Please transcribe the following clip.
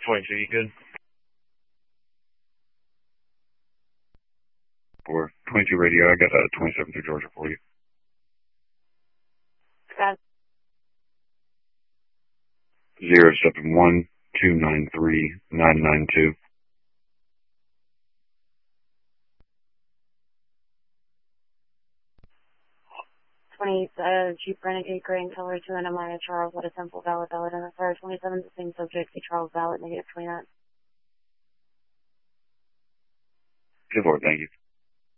22, you good? For 22 radio, I got a 27 through Georgia for you. Got 071-293-992. Jeep Renegade Gray in color 2 and Maya Charles, what a simple valid identifier. 27, the same subject, the Charles valid, negative 29. Good Lord, thank you.